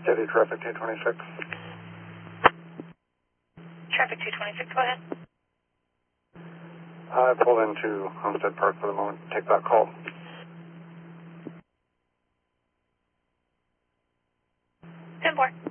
City Traffic 226. Traffic 226, go ahead. I pulled into Homestead Park for the moment. Take that call. 10-4.